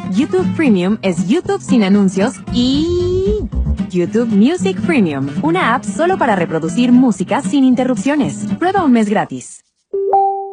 YouTube Premium es YouTube sin anuncios y YouTube Music Premium, una app solo para reproducir música sin interrupciones. Prueba un mes gratis.